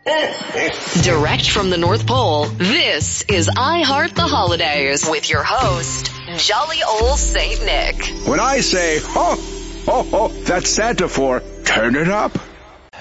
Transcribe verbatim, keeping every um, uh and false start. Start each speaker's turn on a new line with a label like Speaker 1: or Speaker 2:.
Speaker 1: Direct from the North Pole, this is I Heart the Holidays with your host, Jolly Old Saint Nick.
Speaker 2: When I say, ho, ho, ho, that's Santa for turn it up.